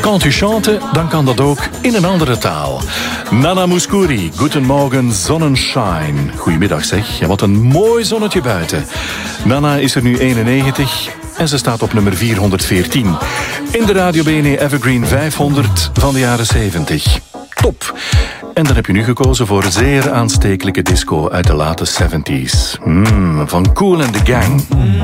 Quand u chante, dan kan dat ook in een andere taal. Nana Mouskouri, Guten Morgen Sonnenschein. Goedemiddag zeg, ja, wat een mooi zonnetje buiten. Nana is er nu 91 en ze staat op nummer 414. In de Radio BNE Evergreen 500 van de jaren 70. Top! En dan heb je nu gekozen voor zeer aanstekelijke disco uit de late 70s. Van Kool and the Gang.